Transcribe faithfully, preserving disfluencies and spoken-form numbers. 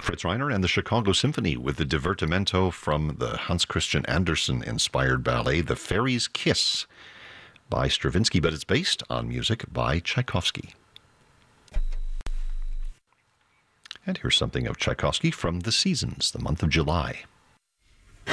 Fritz Reiner and the Chicago Symphony with the divertimento from the Hans Christian Andersen-inspired ballet The Fairy's Kiss by Stravinsky, but it's based on music by Tchaikovsky. And here's something of Tchaikovsky from The Seasons, the month of July.